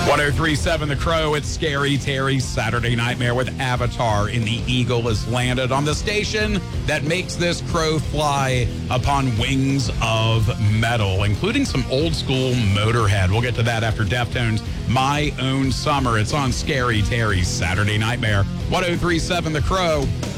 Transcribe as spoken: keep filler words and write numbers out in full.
ten thirty-seven The Crow, it's Scary Terry's Saturday Nightmare with Avatar, and the eagle has landed on the station that makes this crow fly upon wings of metal, including some old school Motorhead. We'll get to that after Deftones' My Own Summer. It's on Scary Terry's Saturday Nightmare. ten thirty-seven The Crow.